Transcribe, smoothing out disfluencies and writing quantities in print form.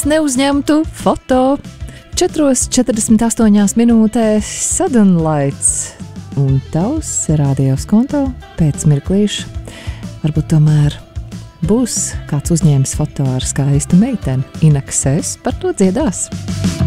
es neuzņemtu foto. 4:48 minūtēs Sudden Lights un tavs rādījos konto pēc mirklīša. Varbūt tomēr būs kāds uzņēmis foto ar skaistu meiteni. Inakses par to dziedās.